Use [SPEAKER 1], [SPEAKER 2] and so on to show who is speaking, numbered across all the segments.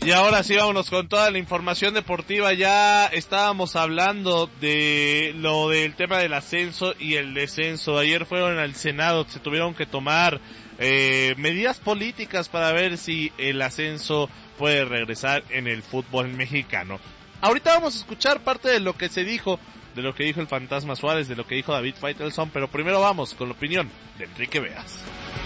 [SPEAKER 1] Y ahora sí, vámonos con toda la información deportiva. Ya estábamos hablando de lo del tema del ascenso y el descenso. Ayer fueron al Senado, se tuvieron que tomar medidas políticas para ver si el ascenso puede regresar en el fútbol mexicano. Ahorita vamos a escuchar parte de lo que se dijo, de lo que dijo el Fantasma Suárez, de lo que dijo David Faitelson, pero primero vamos con la opinión de Enrique Beas.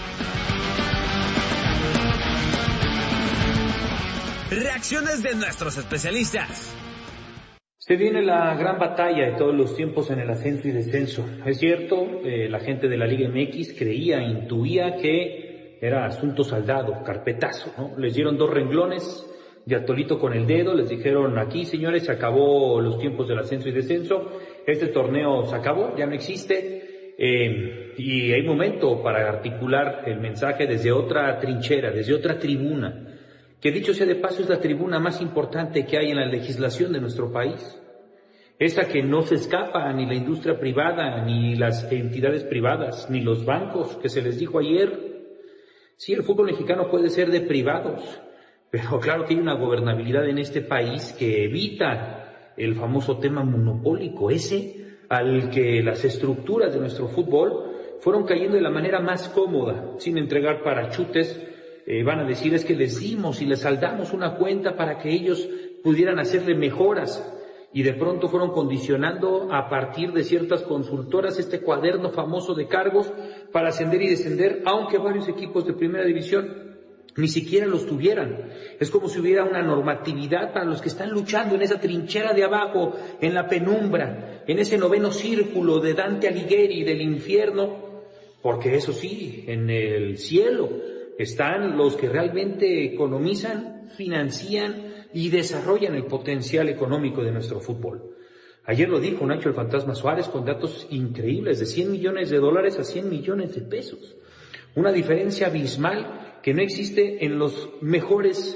[SPEAKER 2] Reacciones de nuestros especialistas.
[SPEAKER 3] Se viene la gran batalla de todos los tiempos en el ascenso y descenso. Es cierto, la gente de la Liga MX creía, intuía que era asunto saldado, carpetazo, ¿no? Les dieron 2 renglones de atolito con el dedo, les dijeron: aquí, señores, se acabó los tiempos del ascenso y descenso, este torneo se acabó, ya no existe, y hay momento para articular el mensaje desde otra trinchera, desde otra tribuna, que dicho sea de paso es la tribuna más importante que hay en la legislación de nuestro país. Esa que no se escapa ni la industria privada, ni las entidades privadas, ni los bancos, que se les dijo ayer. Sí, el fútbol mexicano puede ser de privados, pero claro que hay una gobernabilidad en este país que evita el famoso tema monopólico, ese al que las estructuras de nuestro fútbol fueron cayendo de la manera más cómoda, sin entregar parachutes. Van a decir: es que les dimos y les saldamos una cuenta para que ellos pudieran hacerle mejoras, y de pronto fueron condicionando a partir de ciertas consultoras este cuaderno famoso de cargos para ascender y descender, aunque varios equipos de primera división ni siquiera los tuvieran. Es como si hubiera una normatividad para los que están luchando en esa trinchera de abajo, en la penumbra, en ese 9º círculo de Dante Alighieri del infierno, porque eso sí, en el cielo están los que realmente economizan, financian y desarrollan el potencial económico de nuestro fútbol. Ayer lo dijo Nacho el Fantasma Suárez con datos increíbles, de $100 millones a 100 millones de pesos. Una diferencia abismal que no existe en las mejores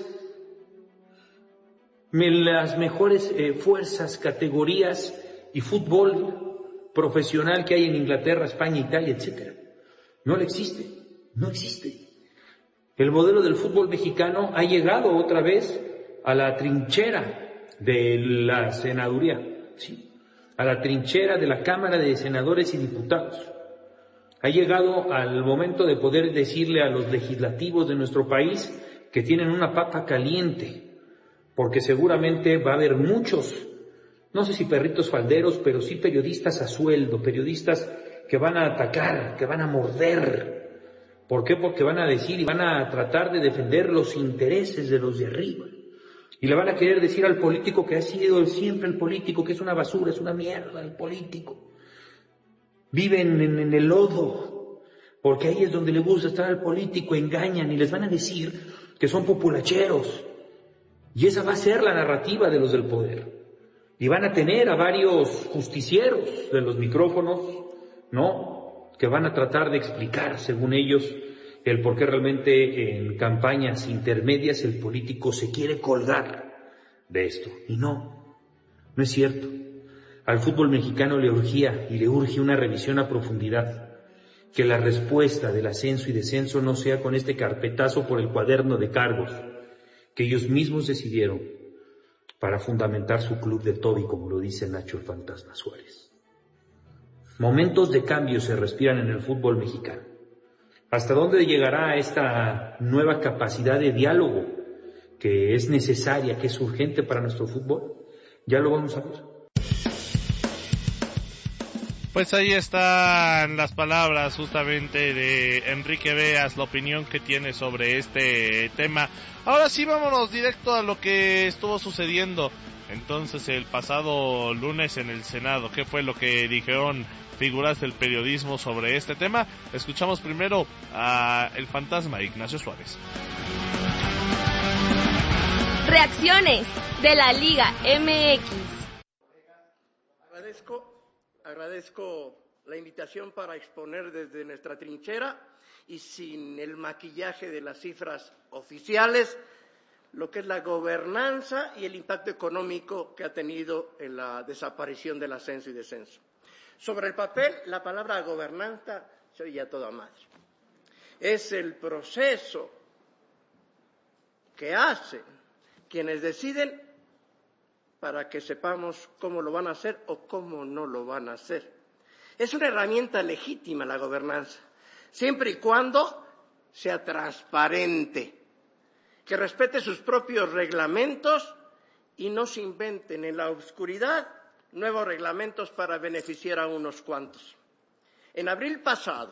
[SPEAKER 3] fuerzas, categorías y fútbol profesional que hay en Inglaterra, España, Italia, etcétera. No existe. El modelo del fútbol mexicano ha llegado otra vez a la trinchera de la senaduría, ¿sí? A la trinchera de la Cámara de Senadores y Diputados. Ha llegado al momento de poder decirle a los legislativos de nuestro país que tienen una papa caliente, porque seguramente va a haber muchos, no sé si perritos falderos, pero sí periodistas a sueldo, periodistas que van a atacar, que van a morder. ¿Por qué? Porque van a decir y van a tratar de defender los intereses de los de arriba. Y le van a querer decir al político que ha sido siempre el político, que es una basura, es una mierda el político. Viven en el lodo, porque ahí es donde le gusta estar al político, engañan y les van a decir que son populacheros. Y esa va a ser la narrativa de los del poder. Y van a tener a varios justicieros de los micrófonos, ¿no?, que van a tratar de explicar, según ellos, el por qué realmente en campañas intermedias el político se quiere colgar de esto. Y no es cierto. Al fútbol mexicano le urgía y le urge una revisión a profundidad, que la respuesta del ascenso y descenso no sea con este carpetazo por el cuaderno de cargos que ellos mismos decidieron para fundamentar su club de Toby, como lo dice Nacho el Fantasma Suárez. Momentos de cambio se respiran en el fútbol mexicano. ¿Hasta dónde llegará esta nueva capacidad de diálogo que es necesaria, que es urgente para nuestro fútbol? Ya lo vamos a ver.
[SPEAKER 1] Pues ahí están las palabras justamente de Enrique Beas, la opinión que tiene sobre este tema. Ahora sí, vámonos directo a lo que estuvo sucediendo entonces el pasado lunes en el Senado. ¿Qué fue lo que dijeron figuras del periodismo sobre este tema? Escuchamos primero a el fantasma Ignacio Suárez.
[SPEAKER 4] Reacciones de la Liga MX.
[SPEAKER 5] Agradezco la invitación para exponer desde nuestra trinchera y sin el maquillaje de las cifras oficiales lo que es la gobernanza y el impacto económico que ha tenido en la desaparición del ascenso y descenso. Sobre el papel, la palabra gobernanza se oye a toda madre. Es el proceso que hace quienes deciden para que sepamos cómo lo van a hacer o cómo no lo van a hacer. Es una herramienta legítima la gobernanza, siempre y cuando sea transparente, que respete sus propios reglamentos y no se inventen en la oscuridad nuevos reglamentos para beneficiar a unos cuantos. En abril pasado,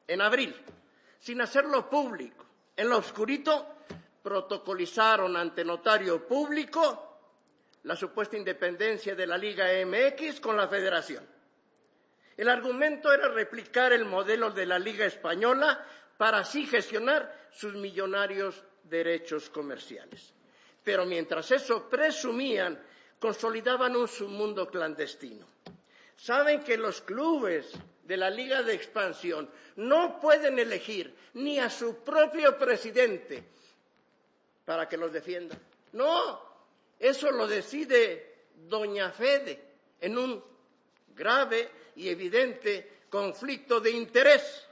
[SPEAKER 5] sin hacerlo público, en lo oscurito, protocolizaron ante notario público la supuesta independencia de la Liga MX con la Federación. El argumento era replicar el modelo de la Liga Española para así gestionar sus millonarios derechos comerciales. Pero mientras eso presumían, consolidaban un submundo clandestino. Saben que los clubes de la Liga de Expansión no pueden elegir ni a su propio presidente para que los defienda. No, eso lo decide doña Fede en un grave y evidente conflicto de interés.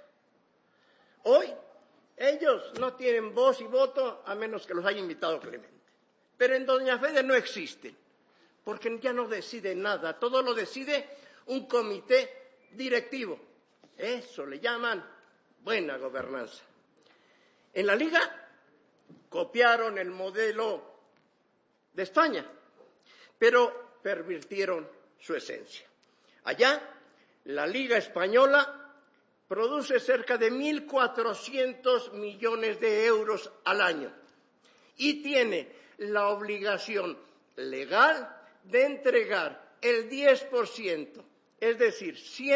[SPEAKER 5] Hoy ellos no tienen voz y voto a menos que los haya invitado Clemente. Pero en doña Fede no existen, porque ya no decide nada, todo lo decide un comité directivo. Eso le llaman buena gobernanza. En la Liga copiaron el modelo de España, pero pervirtieron su esencia. Allá, la Liga Española produce cerca de 1.400 millones de euros al año y tiene la obligación legal de entregar el 10%, es decir,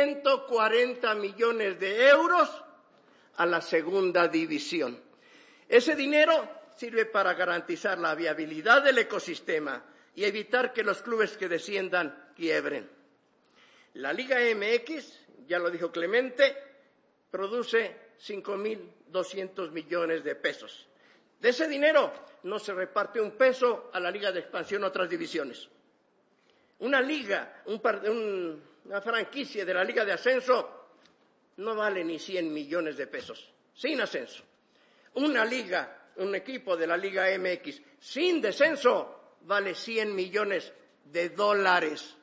[SPEAKER 5] 140 millones de euros a la segunda división. Ese dinero sirve para garantizar la viabilidad del ecosistema y evitar que los clubes que desciendan quiebren. La Liga MX, ya lo dijo Clemente, produce 5.200 millones de pesos. De ese dinero no se reparte un peso a la Liga de Expansión o otras divisiones. Una liga, una franquicia de la Liga de Ascenso no vale ni 100 millones de pesos, sin ascenso. Una liga, un equipo de la Liga MX sin descenso vale 100 millones de dólares.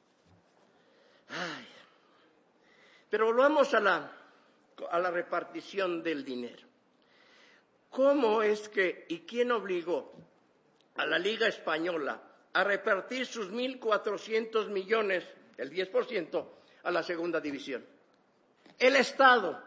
[SPEAKER 5] Ay. Pero volvamos a la repartición del dinero. ¿Cómo es que y quién obligó a la Liga Española a repartir sus 1.400 millones, el 10%, a la segunda división? El Estado.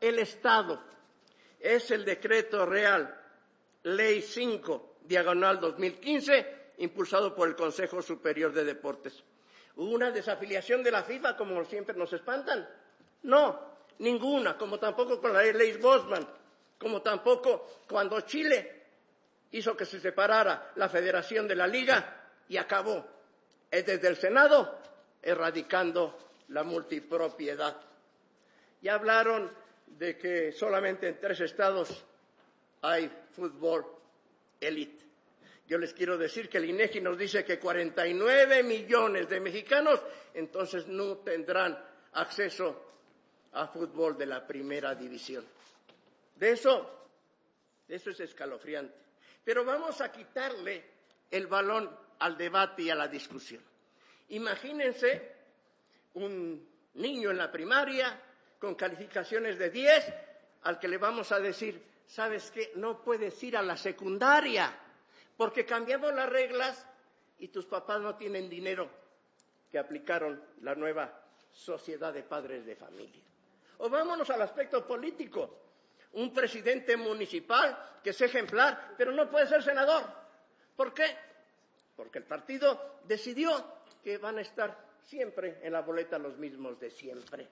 [SPEAKER 5] Es el decreto real, Ley 5/2015, impulsado por el Consejo Superior de Deportes. ¿Hubo una desafiliación de la FIFA, como siempre nos espantan? No, ninguna, como tampoco con la ley Bosman, como tampoco cuando Chile hizo que se separara la federación de la liga y acabó desde el Senado erradicando la multipropiedad. Ya hablaron de que solamente en 3 estados hay fútbol élite. Yo les quiero decir que el INEGI nos dice que 49 millones de mexicanos entonces no tendrán acceso a fútbol de la primera división. Eso es escalofriante. Pero vamos a quitarle el balón al debate y a la discusión. Imagínense un niño en la primaria con calificaciones de 10 al que le vamos a decir, ¿sabes qué? No puedes ir a la secundaria porque cambiamos las reglas y tus papás no tienen dinero, que aplicaron la nueva sociedad de padres de familia. O vámonos al aspecto político. Un presidente municipal que es ejemplar, pero no puede ser senador. ¿Por qué? Porque el partido decidió que van a estar siempre en la boleta los mismos de siempre.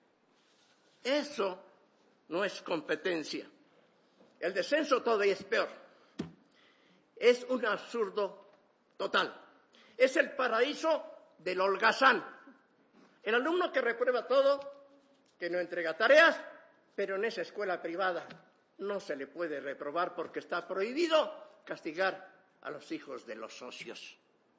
[SPEAKER 5] Eso no es competencia. El descenso todavía es peor. Es un absurdo total. Es el paraíso del holgazán. El alumno que reprueba todo, que no entrega tareas, pero en esa escuela privada no se le puede reprobar porque está prohibido castigar a los hijos de los socios.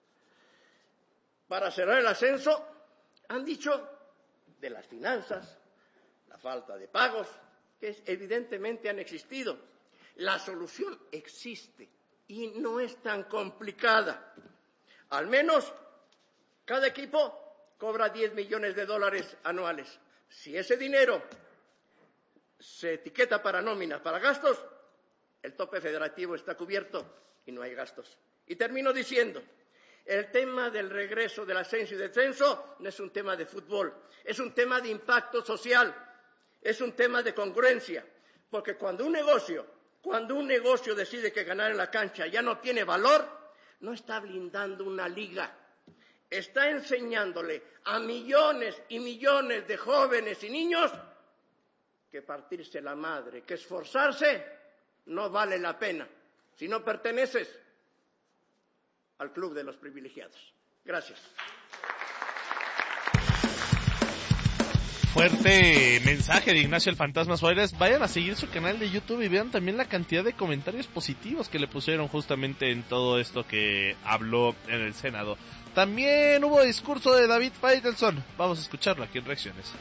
[SPEAKER 5] Para cerrar el ascenso, han dicho de las finanzas, la falta de pagos, que evidentemente han existido. La solución existe y no es tan complicada. Al menos cada equipo cobra $10 millones anuales. Si ese dinero se etiqueta para nómina, para gastos, el tope federativo está cubierto y no hay gastos. Y termino diciendo, el tema del regreso del ascenso y descenso no es un tema de fútbol, es un tema de impacto social, es un tema de congruencia, porque cuando un negocio decide que ganar en la cancha ya no tiene valor, no está blindando una liga, está enseñándole a millones y millones de jóvenes y niños que partirse la madre, que esforzarse no vale la pena si no perteneces al club de los privilegiados. Gracias.
[SPEAKER 1] Fuerte mensaje de Ignacio el Fantasma Suárez. Vayan a seguir su canal de YouTube y vean también la cantidad de comentarios positivos que le pusieron justamente en todo esto que habló en el Senado. También hubo discurso de David Faitelson. Vamos a escucharlo aquí en Reacciones.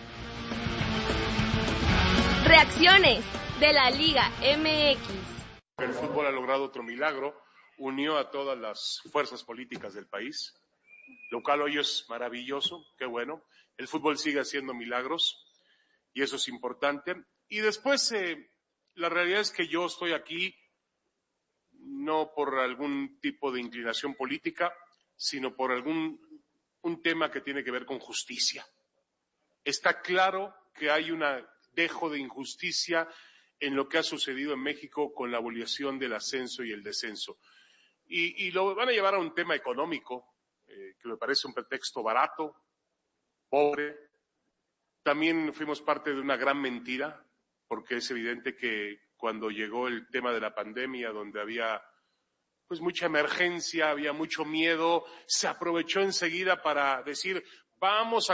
[SPEAKER 4] Reacciones de la Liga MX.
[SPEAKER 6] El fútbol ha logrado otro milagro, unió a todas las fuerzas políticas del país, lo cual hoy es maravilloso, qué bueno. El fútbol sigue haciendo milagros y eso es importante. Y después, la realidad es que yo estoy aquí no por algún tipo de inclinación política, sino por un tema que tiene que ver con justicia. Está claro que hay un dejo de injusticia en lo que ha sucedido en México con la abolición del ascenso y el descenso. Y lo van a llevar a un tema económico, que me parece un pretexto barato, pobre. También fuimos parte de una gran mentira, porque es evidente que cuando llegó el tema de la pandemia, donde había pues mucha emergencia, había mucho miedo, se aprovechó enseguida para decir, vamos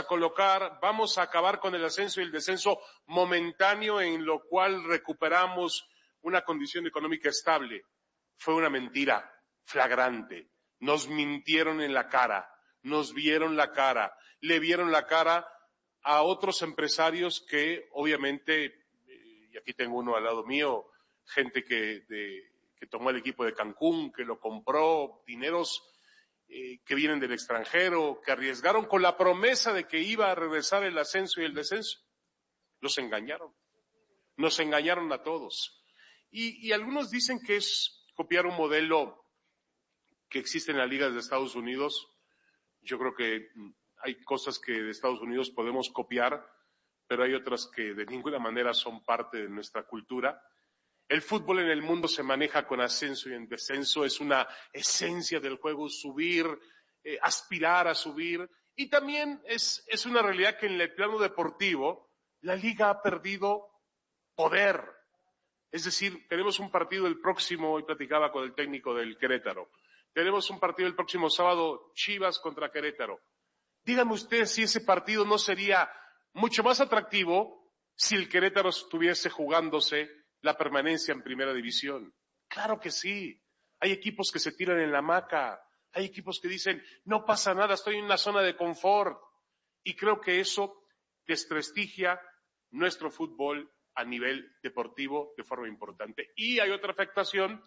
[SPEAKER 6] a acabar con el ascenso y el descenso momentáneo, en lo cual recuperamos una condición económica estable. Fue una mentira flagrante. Nos mintieron en la cara, nos vieron la cara, le vieron la cara a otros empresarios que obviamente, y aquí tengo uno al lado mío, gente que tomó el equipo de Cancún, que lo compró, dineros que vienen del extranjero, que arriesgaron con la promesa de que iba a regresar el ascenso y el descenso. Los engañaron. Nos engañaron a todos. Y algunos dicen que es copiar un modelo que existe en las ligas de Estados Unidos. Yo creo que hay cosas que de Estados Unidos podemos copiar, pero hay otras que de ninguna manera son parte de nuestra cultura. El fútbol en el mundo se maneja con ascenso y en descenso, es una esencia del juego, subir, aspirar a subir, y también es una realidad que en el plano deportivo la liga ha perdido poder. Es decir, tenemos un partido el próximo, hoy platicaba con el técnico del Querétaro, tenemos un partido el próximo sábado, Chivas contra Querétaro. Díganme ustedes si ese partido no sería mucho más atractivo si el Querétaro estuviese jugándose la permanencia en primera división. Claro que sí. Hay equipos que se tiran en la hamaca. Hay equipos que dicen, no pasa nada, estoy en una zona de confort. Y creo que eso desprestigia nuestro fútbol a nivel deportivo de forma importante. Y hay otra afectación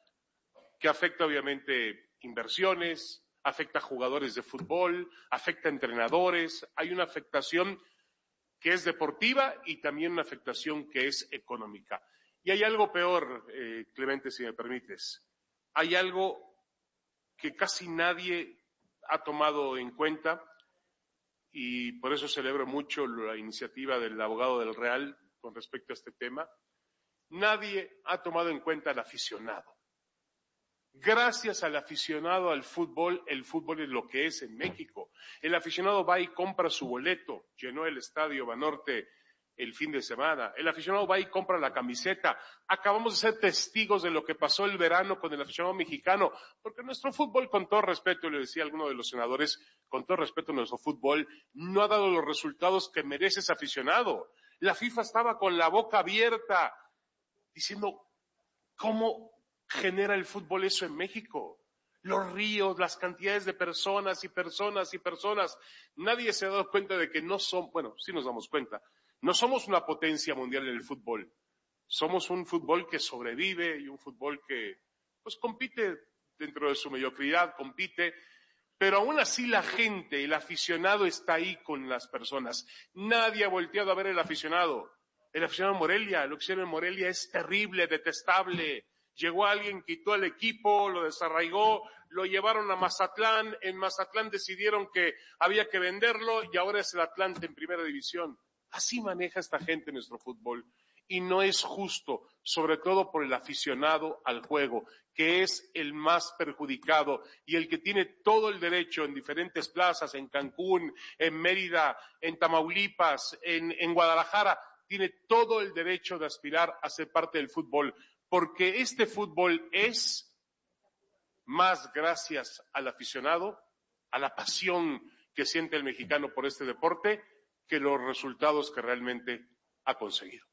[SPEAKER 6] que afecta obviamente inversiones, afecta a jugadores de fútbol, afecta a entrenadores. Hay una afectación que es deportiva y también una afectación que es económica. Y hay algo peor, Clemente, si me permites. Hay algo que casi nadie ha tomado en cuenta y por eso celebro mucho la iniciativa del abogado del Real con respecto a este tema. Nadie ha tomado en cuenta al aficionado. Gracias al aficionado al fútbol, el fútbol es lo que es en México. El aficionado va y compra su boleto, llenó el estadio Banorte el fin de semana. El aficionado va y compra la camiseta. Acabamos de ser testigos de lo que pasó el verano con el aficionado mexicano, porque nuestro fútbol, con todo respeto, le decía a alguno de los senadores, con todo respeto, nuestro fútbol no ha dado los resultados que merece ese aficionado. La FIFA estaba con la boca abierta, diciendo, ¿cómo genera el fútbol eso en México? Los ríos, las cantidades de personas y personas y personas. Nadie se ha dado cuenta de que no son, bueno, sí nos damos cuenta, no somos una potencia mundial en el fútbol. Somos un fútbol que sobrevive y un fútbol que pues compite dentro de su mediocridad, compite, pero aún así la gente, el aficionado está ahí con las personas. Nadie ha volteado a ver el aficionado. El aficionado en Morelia, lo que hicieron en Morelia es terrible, detestable. Llegó alguien, quitó al equipo, lo desarraigó, lo llevaron a Mazatlán. En Mazatlán decidieron que había que venderlo y ahora es el Atlante en primera división. Así maneja esta gente nuestro fútbol. Y no es justo, sobre todo por el aficionado al juego, que es el más perjudicado y el que tiene todo el derecho en diferentes plazas, en Cancún, en Mérida, en Tamaulipas, en Guadalajara, tiene todo el derecho de aspirar a ser parte del fútbol, porque este fútbol es más gracias al aficionado, a la pasión que siente el mexicano por este deporte, que los resultados que realmente ha conseguido.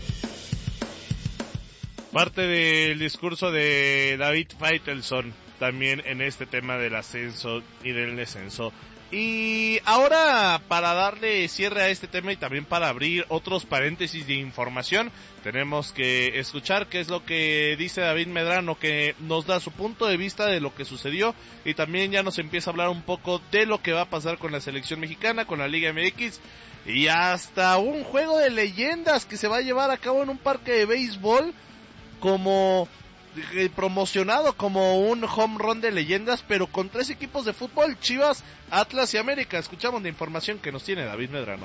[SPEAKER 1] Parte del discurso de David Faitelson también en este tema del ascenso y del descenso. Y ahora, para darle cierre a este tema y también para abrir otros paréntesis de información, tenemos que escuchar qué es lo que dice David Medrano, que nos da su punto de vista de lo que sucedió y también ya nos empieza a hablar un poco de lo que va a pasar con la selección mexicana, con la Liga MX y hasta un juego de leyendas que se va a llevar a cabo en un parque de béisbol, como promocionado como un home run de leyendas, pero con 3 equipos de fútbol: Chivas, Atlas y América. Escuchamos la información que nos tiene David Medrano.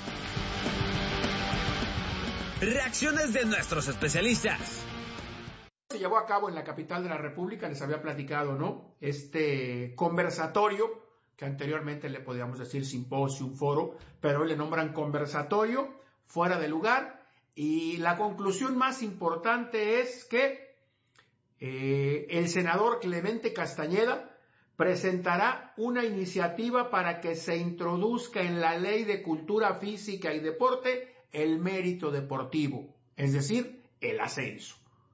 [SPEAKER 2] Reacciones de nuestros especialistas.
[SPEAKER 7] Se llevó a cabo en la capital de la República, les había platicado, ¿no? Este conversatorio, que anteriormente le podíamos decir simposio, un foro, pero hoy le nombran conversatorio, fuera de lugar. Y la conclusión más importante es que el senador Clemente Castañeda presentará una iniciativa para que se introduzca en la Ley de Cultura Física y Deporte el mérito deportivo, es decir, el ascenso,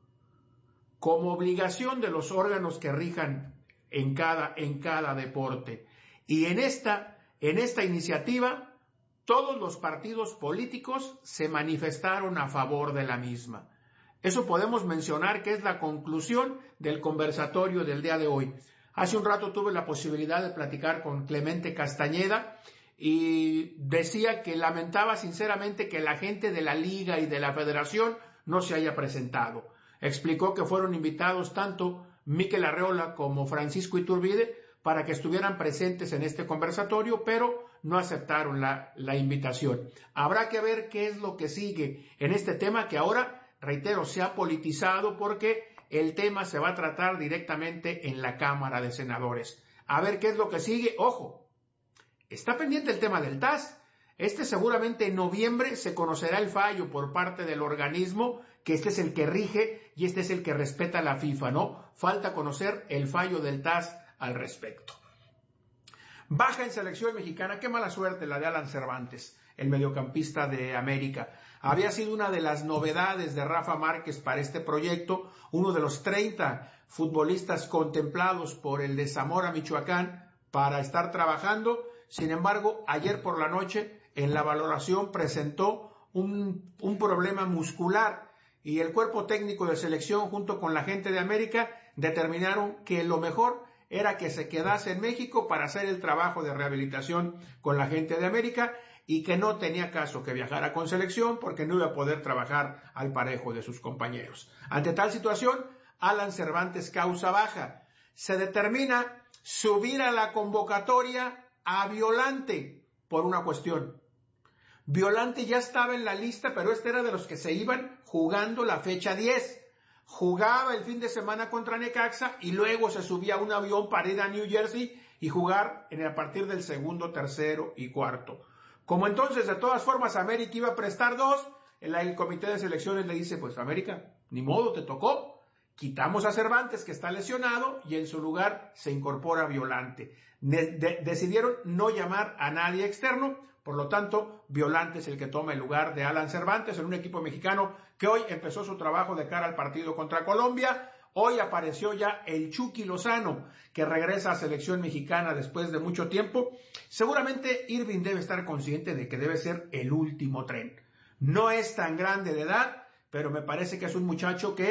[SPEAKER 7] como obligación de los órganos que rijan en cada deporte. Y en esta iniciativa, todos los partidos políticos se manifestaron a favor de la misma. Eso podemos mencionar que es la conclusión del conversatorio del día de hoy. Hace un rato tuve la posibilidad de platicar con Clemente Castañeda y decía que lamentaba sinceramente que la gente de la Liga y de la Federación no se haya presentado. Explicó que fueron invitados tanto Mikel Arreola como Francisco Iturbide para que estuvieran presentes en este conversatorio, pero no aceptaron la invitación. Habrá que ver qué es lo que sigue en este tema que ahora, reitero, se ha politizado porque el tema se va a tratar directamente en la Cámara de Senadores. A ver qué es lo que sigue. Ojo, está pendiente el tema del TAS. Seguramente en noviembre se conocerá el fallo por parte del organismo, que este es el que rige y este es el que respeta la FIFA, ¿no? Falta conocer el fallo del TAS al respecto. Baja en selección mexicana, qué mala suerte la de Alan Cervantes, el mediocampista de América. Había sido una de las novedades de Rafa Márquez para este proyecto, uno de los 30 futbolistas contemplados por el de Zamora, Michoacán, para estar trabajando. Sin embargo, ayer por la noche, en la valoración, presentó un problema muscular y el cuerpo técnico de selección junto con la gente de América determinaron que lo mejor era que se quedase en México para hacer el trabajo de rehabilitación con la gente de América y que no tenía caso que viajara con selección porque no iba a poder trabajar al parejo de sus compañeros. Ante tal situación, Alan Cervantes causa baja. Se determina subir a la convocatoria a Violante por una cuestión. Violante ya estaba en la lista, pero este era de los que se iban jugando la fecha 10. Jugaba el fin de semana contra Necaxa y luego se subía a un avión para ir a New Jersey y jugar a partir del segundo, tercero y cuarto. Como entonces de todas formas América iba a prestar 2, el comité de selecciones le dice, pues América, ni modo, te tocó. Quitamos a Cervantes, que está lesionado, y en su lugar se incorpora Violante. Decidieron no llamar a nadie externo, por lo tanto, Violante es el que toma el lugar de Alan Cervantes en un equipo mexicano que hoy empezó su trabajo de cara al partido contra Colombia. Hoy apareció ya el Chucky Lozano, que regresa a selección mexicana después de mucho tiempo. Seguramente Irving debe estar consciente de que debe ser el último tren. No es tan grande de edad, pero me parece que es un muchacho que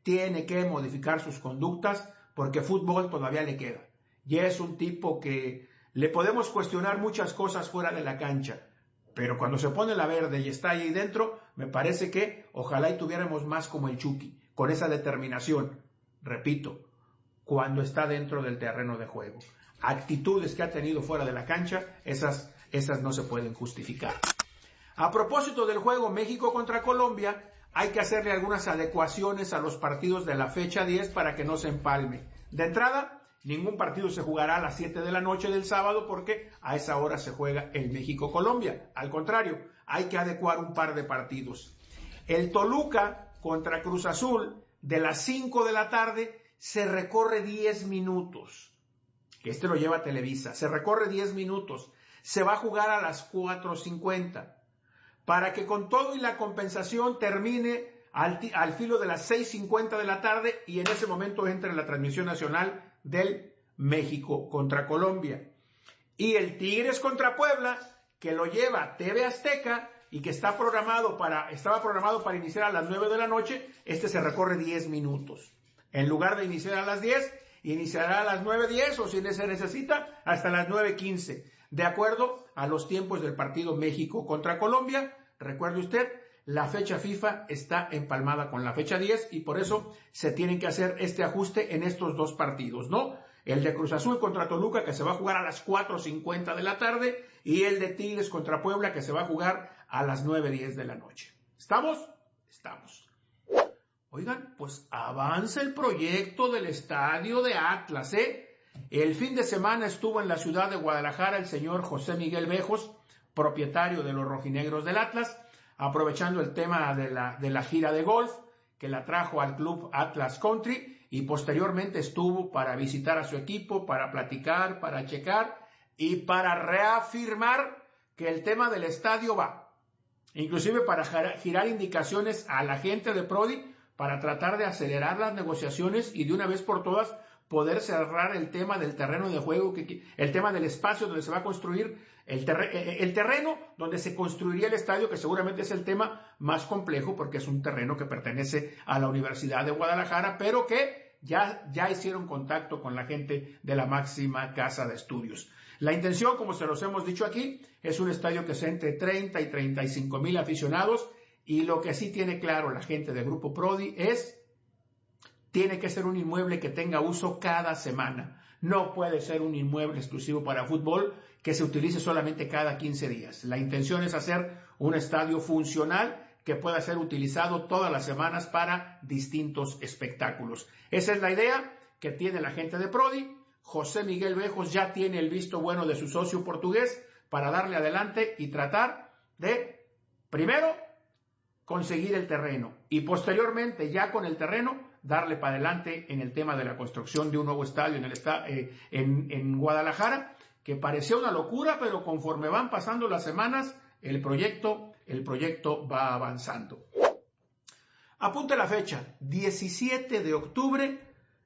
[SPEAKER 7] tiene que modificar sus conductas porque fútbol todavía le queda. Y es un tipo que le podemos cuestionar muchas cosas fuera de la cancha, pero cuando se pone la verde y está ahí dentro, me parece que ojalá y tuviéramos más como el Chucky, con esa determinación. Repito, cuando está dentro del terreno de juego. Actitudes que ha tenido fuera de la cancha, esas no se pueden justificar. A propósito del juego México contra Colombia, hay que hacerle algunas adecuaciones a los partidos de la fecha 10 para que no se empalme. De entrada, ningún partido se jugará a las 7 de la noche del sábado porque a esa hora se juega el México-Colombia. Al contrario, hay que adecuar un par de partidos. El Toluca contra Cruz Azul de las 5 de la tarde se recorre 10 minutos. Este lo lleva Televisa. Se recorre 10 minutos. Se va a jugar a las 4:50. Para que con todo y la compensación termine al filo de las 6:50 de la tarde y en ese momento entre la transmisión nacional del México contra Colombia. Y el Tigres contra Puebla, que lo lleva TV Azteca y que estaba programado para iniciar a las 9 de la noche, se recorre 10 minutos. En lugar de iniciar a las 10, iniciará a las 9:10 o si se necesita hasta las 9:15. De acuerdo a los tiempos del partido México contra Colombia. Recuerde usted, la fecha FIFA está empalmada con la fecha 10 y por eso se tienen que hacer este ajuste en estos dos partidos, ¿no? El de Cruz Azul contra Toluca, que se va a jugar a las 4:50 de la tarde, y el de Tigres contra Puebla, que se va a jugar a las 9:10 de la noche. ¿Estamos? Estamos. Oigan, pues avanza el proyecto del estadio de Atlas, ¿eh? El fin de semana estuvo en la ciudad de Guadalajara el señor José Miguel Bejos, propietario de los rojinegros del Atlas, aprovechando el tema de la gira de golf que la trajo al club Atlas Country y posteriormente estuvo para visitar a su equipo, para platicar, para checar y para reafirmar que el tema del estadio va. Inclusive para girar indicaciones a la gente de Prodi para tratar de acelerar las negociaciones y de una vez por todas poder cerrar el tema del terreno de juego, el tema del espacio donde se va a construir el terreno donde se construiría el estadio, que seguramente es el tema más complejo porque es un terreno que pertenece a la Universidad de Guadalajara, pero que ya hicieron contacto con la gente de la máxima casa de estudios. La intención, como se los hemos dicho aquí, es un estadio que sea entre 30 y 35 mil aficionados, y lo que sí tiene claro la gente de Grupo Prodi tiene que ser un inmueble que tenga uso cada semana. No puede ser un inmueble exclusivo para fútbol que se utilice solamente cada 15 días. La intención es hacer un estadio funcional que pueda ser utilizado todas las semanas para distintos espectáculos. Esa es la idea que tiene la gente de Prodi. José Miguel Bejos ya tiene el visto bueno de su socio portugués para darle adelante y tratar de, primero, conseguir el terreno y posteriormente, ya con el terreno, darle para adelante en el tema de la construcción de un nuevo estadio en Guadalajara, que parecía una locura, pero conforme van pasando las semanas, el proyecto va avanzando. Apunte la fecha, 17 de octubre,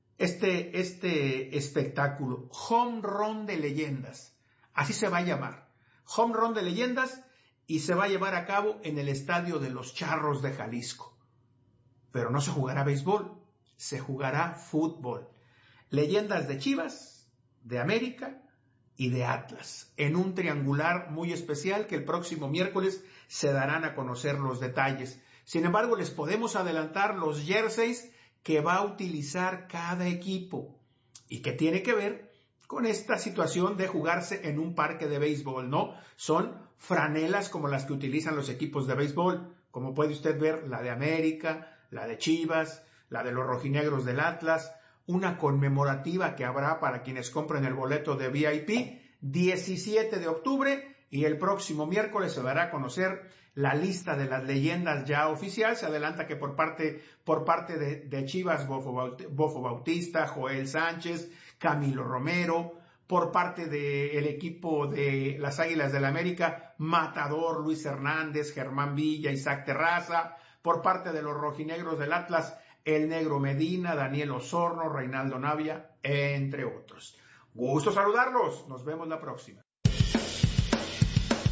[SPEAKER 7] este espectáculo, Home Run de Leyendas, así se va a llamar, Home Run de Leyendas, y se va a llevar a cabo en el estadio de los Charros de Jalisco. Pero no se jugará béisbol, se jugará fútbol. Leyendas de Chivas, de América y de Atlas, en un triangular muy especial que el próximo miércoles se darán a conocer los detalles. Sin embargo, les podemos adelantar los jerseys que va a utilizar cada equipo y que tiene que ver con esta situación de jugarse en un parque de béisbol, ¿no? Son franelas como las que utilizan los equipos de béisbol, como puede usted ver, la de América, la de Chivas, la de los rojinegros del Atlas, una conmemorativa que habrá para quienes compren el boleto de VIP, 17 de octubre, y el próximo miércoles se dará a conocer la lista de las leyendas ya oficial. Se adelanta que por parte de Chivas, Bofo Bautista, Joel Sánchez, Camilo Romero, por parte del equipo de las Águilas del América, Matador, Luis Hernández, Germán Villa, Isaac Terraza, por parte de los rojinegros del Atlas, El Negro Medina, Daniel Osorno, Reinaldo Navia, entre otros. Gusto saludarlos, nos vemos la próxima.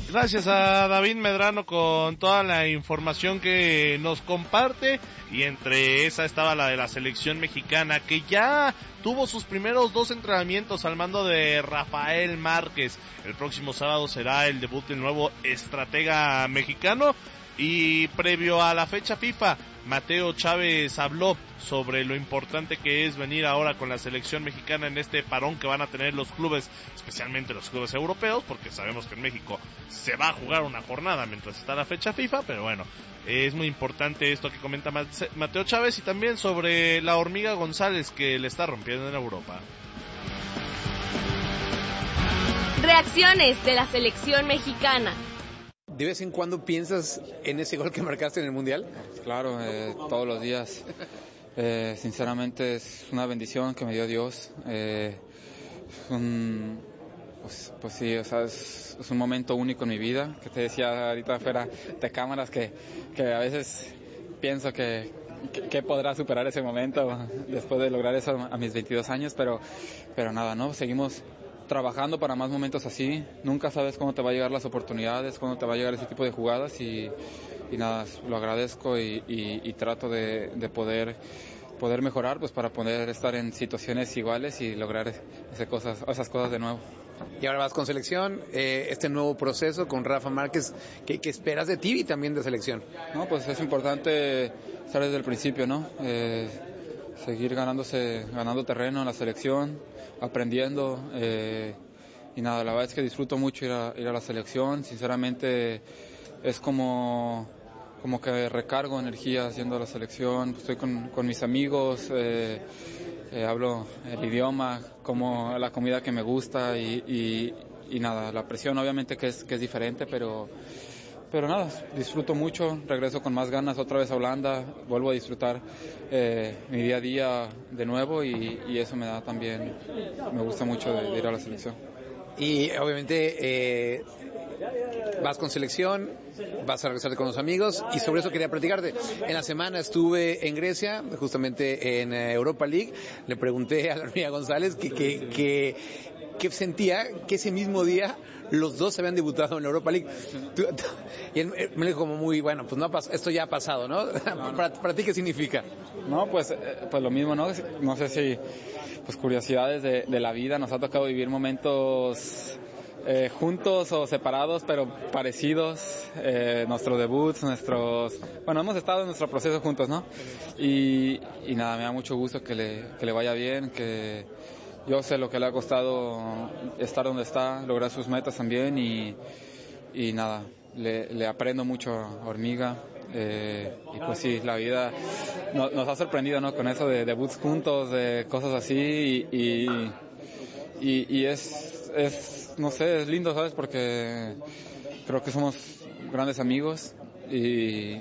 [SPEAKER 1] Gracias a David Medrano con toda la información que nos comparte, y entre esa estaba la de la selección mexicana, que ya tuvo sus primeros 2 entrenamientos al mando de Rafael Márquez. El próximo sábado será el debut del nuevo estratega mexicano, y previo a la fecha FIFA, Mateo Chávez habló sobre lo importante que es venir ahora con la selección mexicana en este parón que van a tener los clubes, especialmente los clubes europeos, porque sabemos que en México se va a jugar una jornada mientras está la fecha FIFA, pero bueno, es muy importante esto que comenta Mateo Chávez, y también sobre la Hormiga González, que le está rompiendo en Europa.
[SPEAKER 4] Reacciones de la selección mexicana.
[SPEAKER 8] ¿De vez en cuando piensas en ese gol que marcaste en el Mundial?
[SPEAKER 9] Claro, todos los días. Sinceramente es una bendición que me dio Dios. Pues sí, o sea, es un momento único en mi vida, que te decía ahorita fuera de cámaras, que a veces pienso que podrá superar ese momento después de lograr eso a mis 22 años, pero nada, ¿no? Seguimos trabajando para más momentos así. Nunca sabes cómo te va a llegar las oportunidades, cuándo te va a llegar ese tipo de jugadas, y nada, lo agradezco y trato de poder mejorar, pues para poder estar en situaciones iguales y lograr esas cosas de nuevo.
[SPEAKER 8] Y ahora vas con selección, este nuevo proceso con Rafa Márquez, ¿qué esperas de ti y también de selección?
[SPEAKER 9] No, pues es importante estar desde el principio, ¿no? Seguir ganando terreno en la selección, aprendiendo, y nada, la verdad es que disfruto mucho ir a la selección. Sinceramente es como que recargo energía haciendo la selección. Estoy con mis amigos, hablo el idioma, como la comida que me gusta, y nada, la presión obviamente que es diferente, pero nada, disfruto mucho, regreso con más ganas otra vez a Holanda, vuelvo a disfrutar mi día a día de nuevo, y eso me da también, me gusta mucho de ir a la selección.
[SPEAKER 8] Y obviamente vas con selección, vas a regresar con los amigos, y sobre eso quería platicarte. En la semana estuve en Grecia, justamente en Europa League. Le pregunté a la Hormiga González que sentía que ese mismo día los dos habían debutado en la Europa League. Y él me dijo como muy, bueno, pues no esto ya ha pasado, ¿no? ¿Para ti qué significa?
[SPEAKER 9] No, pues lo mismo, ¿no? No sé si, pues curiosidades de la vida, nos ha tocado vivir momentos juntos o separados, pero parecidos, nuestros debuts, bueno, hemos estado en nuestro proceso juntos, ¿no? Y nada, me da mucho gusto que le vaya bien, que yo sé lo que le ha costado estar donde está, lograr sus metas también, y nada, le aprendo mucho a Hormiga, y pues sí, la vida nos ha sorprendido, ¿no? Con eso de debuts juntos, de cosas así, y es, no sé, es lindo, ¿sabes? Porque creo que somos grandes amigos, y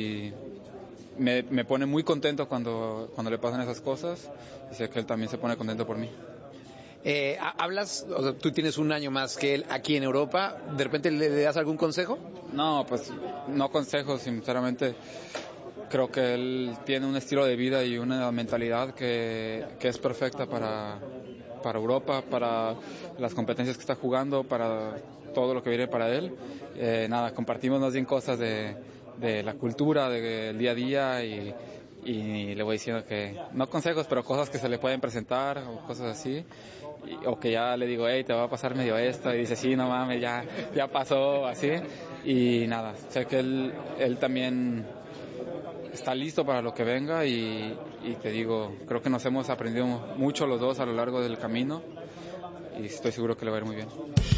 [SPEAKER 9] me pone muy contento cuando le pasan esas cosas, y sé que él también se pone contento por mí.
[SPEAKER 8] Hablas, o sea, tú tienes un año más que él aquí en Europa, ¿de repente le das algún consejo?
[SPEAKER 9] No, pues no consejos, sinceramente creo que él tiene un estilo de vida y una mentalidad que es perfecta para Europa, para las competencias que está jugando, para todo lo que viene para él. Nada, compartimos más bien cosas de la cultura, del día a día, y le voy diciendo que, no consejos, pero cosas que se le pueden presentar o cosas así, o que ya le digo, hey, te va a pasar medio esto, y dice, sí, no mames, ya pasó, así, y nada, sé que él también está listo para lo que venga, y te digo, creo que nos hemos aprendido mucho los dos a lo largo del camino, y estoy seguro que le va a ir muy bien.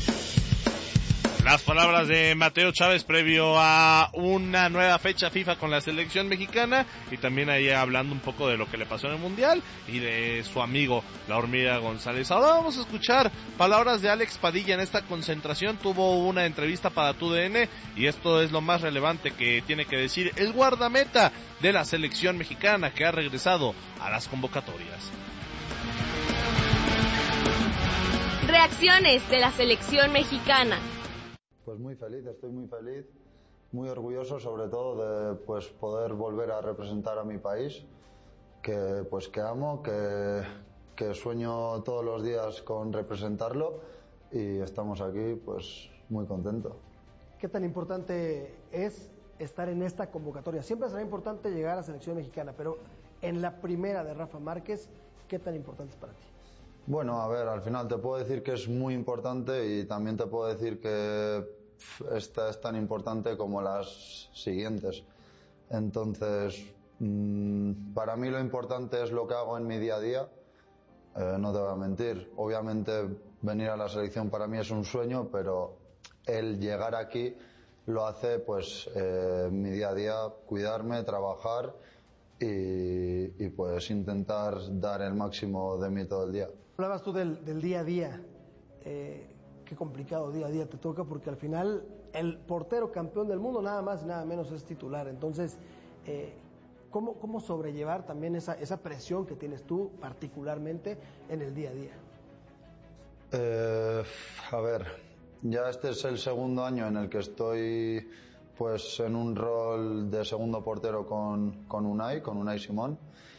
[SPEAKER 1] Las palabras de Mateo Chávez previo a una nueva fecha FIFA con la selección mexicana, y también ahí hablando un poco de lo que le pasó en el Mundial y de su amigo la Hormiga González. Ahora vamos a escuchar palabras de Alex Padilla en esta concentración. Tuvo una entrevista para TUDN, y esto es lo más relevante que tiene que decir el guardameta de la selección mexicana, que ha regresado a las convocatorias.
[SPEAKER 4] Reacciones de la selección mexicana.
[SPEAKER 10] Pues muy feliz, estoy muy feliz, muy orgulloso sobre todo de pues poder volver a representar a mi país, que amo, que sueño todos los días con representarlo, y estamos aquí pues muy contentos.
[SPEAKER 11] ¿qué tan importante es estar en esta convocatoria? Siempre será importante llegar a la selección mexicana, pero en la primera de Rafa Márquez, ¿qué tan importante es para ti?
[SPEAKER 10] Bueno, a ver, al final te puedo decir que es muy importante y también te puedo decir que esta es tan importante como las siguientes. Entonces, para mí lo importante es lo que hago en mi día a día. No te voy a mentir, obviamente venir a la selección para mí es un sueño, pero el llegar aquí lo hace pues mi día a día, cuidarme, trabajar y pues intentar dar el máximo de mí todo el día.
[SPEAKER 11] Hablabas tú del día a día, qué complicado día a día te toca, porque al final el portero campeón del mundo nada más y nada menos es titular. Entonces, ¿cómo sobrellevar también esa presión que tienes tú particularmente en el día a día?
[SPEAKER 10] A ver, ya este es el segundo año en el que estoy pues en un rol de segundo portero con Unai Simón.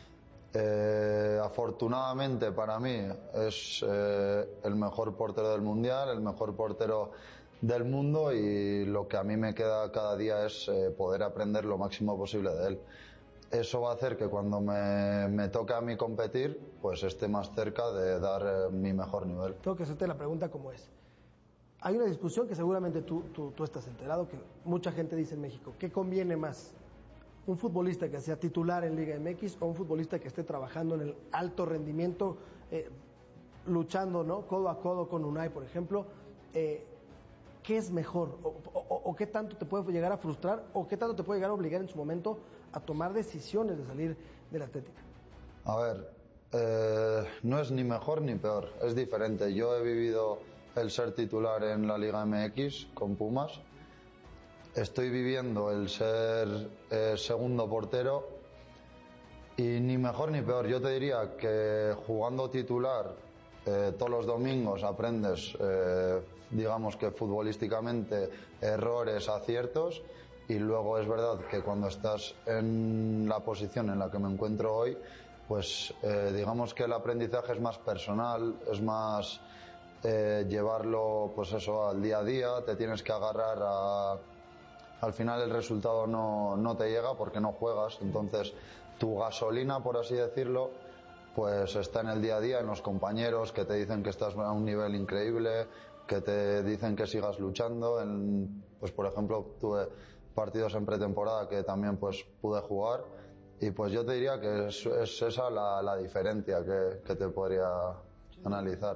[SPEAKER 10] Afortunadamente para mí es el mejor portero del mundial, el mejor portero del mundo, y lo que a mí me queda cada día es poder aprender lo máximo posible de él. Eso va a hacer que cuando me toque a mí competir, pues esté más cerca de dar mi mejor nivel.
[SPEAKER 11] Tengo que hacerte la pregunta como es. Hay una discusión que seguramente tú estás enterado, que mucha gente dice en México, ¿qué conviene más? ¿Un futbolista que sea titular en Liga MX o un futbolista que esté trabajando en el alto rendimiento, luchando, ¿no?, codo a codo con Unai, por ejemplo? ¿Qué es mejor? ¿O qué tanto te puede llegar a frustrar? ¿O qué tanto te puede llegar a obligar en su momento a tomar decisiones de salir de la Atlética?
[SPEAKER 10] A ver, no es ni mejor ni peor, es diferente. Yo he vivido el ser titular en la Liga MX con Pumas. Estoy viviendo el ser segundo portero y ni mejor ni peor. Yo te diría que jugando titular todos los domingos aprendes, digamos que futbolísticamente, errores, aciertos, y luego es verdad que cuando estás en la posición en la que me encuentro hoy, pues digamos que el aprendizaje es más personal, es más llevarlo pues eso al día a día. Te tienes que agarrar al final el resultado no te llega porque no juegas, entonces tu gasolina, por así decirlo, pues está en el día a día, en los compañeros que te dicen que estás a un nivel increíble, que te dicen que sigas luchando. Pues por ejemplo tuve partidos en pretemporada que también pues pude jugar, y pues yo te diría que es esa la diferencia que te podría analizar.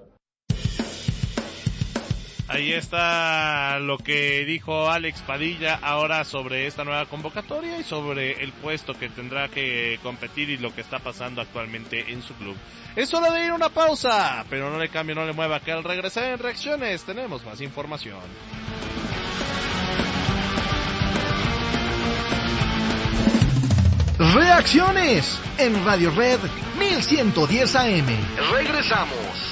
[SPEAKER 1] Ahí está lo que dijo Alex Padilla ahora sobre esta nueva convocatoria y sobre el puesto que tendrá que competir y lo que está pasando actualmente en su club. Es hora de ir a una pausa, pero no le cambie, no le mueva, que al regresar en Reacciones tenemos más información.
[SPEAKER 12] Reacciones en Radio Red 1110 AM. Regresamos.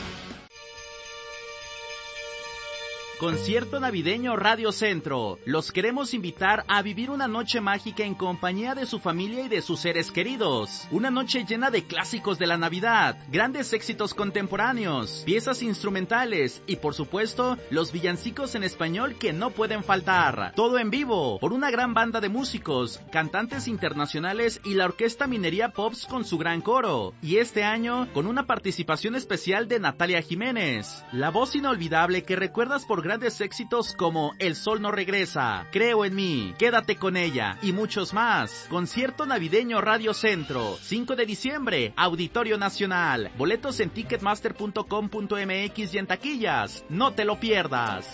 [SPEAKER 13] Concierto navideño Radio Centro. Los queremos invitar a vivir una noche mágica en compañía de su familia y de sus seres queridos. Una noche llena de clásicos de la Navidad, grandes éxitos contemporáneos, piezas instrumentales y, por supuesto, los villancicos en español que no pueden faltar. Todo en vivo, por una gran banda de músicos, cantantes internacionales y la Orquesta Minería Pops con su gran coro. Y este año, con una participación especial de Natalia Jiménez, la voz inolvidable que recuerdas por grandes éxitos como El Sol No Regresa, Creo en Mí, Quédate con Ella y muchos más. Concierto navideño Radio Centro, 5 de diciembre, Auditorio Nacional. Boletos en ticketmaster.com.mx y en taquillas. No te lo pierdas.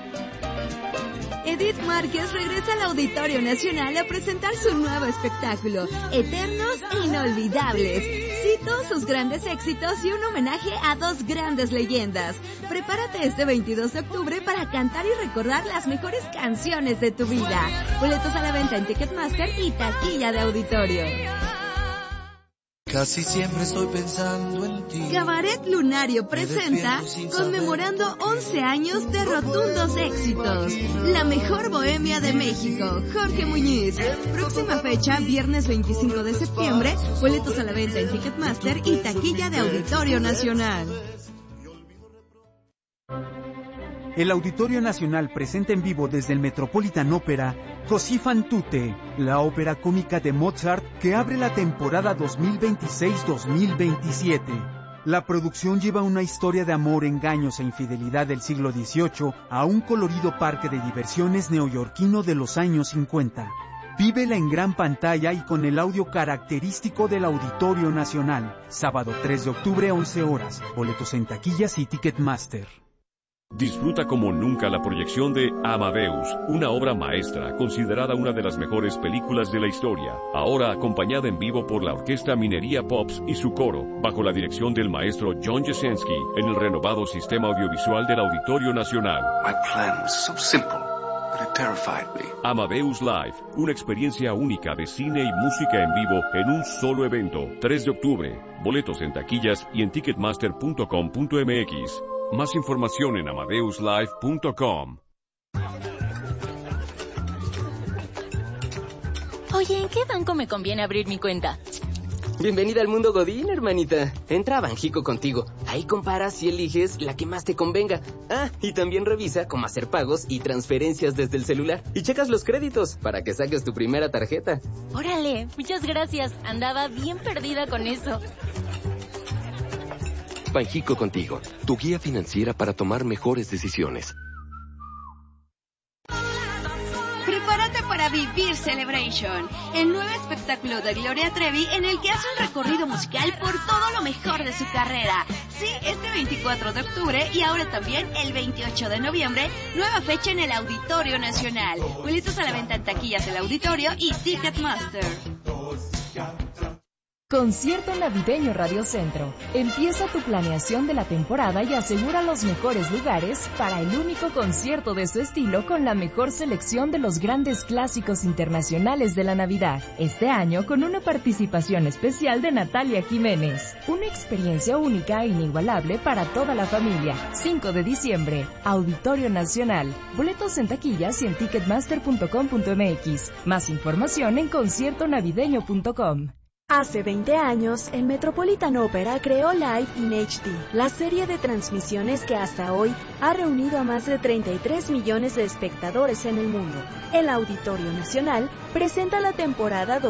[SPEAKER 14] Edith Márquez regresa al Auditorio Nacional a presentar su nuevo espectáculo, Eternos e Inolvidables. Cito sus grandes éxitos y un homenaje a dos grandes leyendas. Prepárate este 22 de octubre para cantar y recordar las mejores canciones de tu vida. Boletos a la venta en Ticketmaster y taquilla de auditorio.
[SPEAKER 15] Casi siempre estoy pensando en ti.
[SPEAKER 14] Cabaret Lunario presenta, conmemorando 11 años de rotundos éxitos, la mejor bohemia de México, Jorge Muñiz. Próxima fecha, viernes 25 de septiembre, boletos a la venta en Ticketmaster y taquilla de Auditorio Nacional.
[SPEAKER 16] el Auditorio Nacional presenta en vivo desde el Metropolitan Opera Così fan tutte, la ópera cómica de Mozart que abre la temporada 2026-2027. La producción lleva una historia de amor, engaños e infidelidad del siglo XVIII a un colorido parque de diversiones neoyorquino de los años 50. Vívela en gran pantalla y con el audio característico del Auditorio Nacional. Sábado 3 de octubre, 11 horas. Boletos en taquillas y Ticketmaster.
[SPEAKER 17] Disfruta como nunca la proyección de Amadeus, una obra maestra considerada una de las mejores películas de la historia, ahora acompañada en vivo por la Orquesta Minería Pops y su coro, bajo la dirección del maestro John Jasenski, en el renovado sistema audiovisual del Auditorio Nacional.
[SPEAKER 18] My plan was so simple, but it terrified me.
[SPEAKER 17] Amadeus Live, una experiencia única de cine y música en vivo en un solo evento, 3 de octubre. Boletos en taquillas y en ticketmaster.com.mx. Más información en amadeuslive.com.
[SPEAKER 19] Oye, ¿en qué banco me conviene abrir mi cuenta?
[SPEAKER 20] Bienvenida al mundo Godín, hermanita. Entra a Banjico contigo. Ahí comparas y eliges la que más te convenga. Ah, y también revisa cómo hacer pagos y transferencias desde el celular. Y checas los créditos para que saques tu primera tarjeta.
[SPEAKER 19] Órale, muchas gracias. Andaba bien perdida con eso.
[SPEAKER 18] Banjico contigo, tu guía financiera para tomar mejores decisiones.
[SPEAKER 14] Prepárate para vivir Celebration, el nuevo espectáculo de Gloria Trevi en el que hace un recorrido musical por todo lo mejor de su carrera. Sí, este 24 de octubre y ahora también el 28 de noviembre, nueva fecha en el Auditorio Nacional. Boletos a la venta en taquillas del Auditorio y Ticketmaster.
[SPEAKER 21] Concierto navideño Radio Centro. Empieza tu planeación de la temporada y asegura los mejores lugares para el único concierto de su estilo con la mejor selección de los grandes clásicos internacionales de la Navidad. Este año con una participación especial de Natalia Jiménez. Una experiencia única e inigualable para toda la familia. 5 de diciembre, Auditorio Nacional. Boletos en taquillas y en ticketmaster.com.mx. Más información en conciertonavideño.com.
[SPEAKER 22] Hace 20 años, el Metropolitan Opera creó Live in HD, la serie de transmisiones que hasta hoy ha reunido a más de 33 millones de espectadores en el mundo. El Auditorio Nacional presenta la temporada